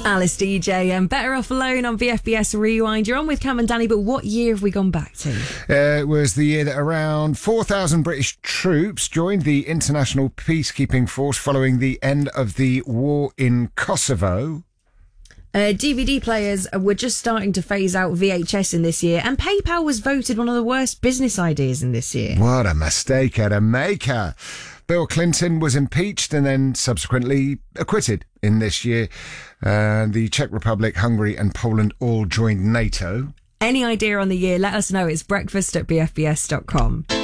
Alice DJ and Better Off Alone on VFBS Rewind. You're on with Cam and Danny, but what year have we gone back to? It was the year that around 4,000 British troops joined the international peacekeeping force following the end of the war in Kosovo. DVD players were just starting to phase out VHS in this year, and PayPal was voted one of the worst business ideas in this year. What a mistake to make. Bill Clinton was impeached and then subsequently acquitted in this year. The Czech Republic, Hungary and Poland all joined NATO. Any idea on the year? Let us know. It's breakfast@bfbs.com.